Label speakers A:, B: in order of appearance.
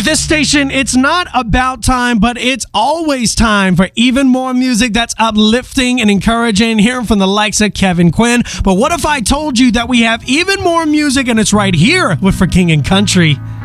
A: this station, it's not about time, but it's always time for even more music that's uplifting and encouraging, hearing from the likes of Kevin Quinn. But what if I told you that we have even more music and it's right here with For King and Country?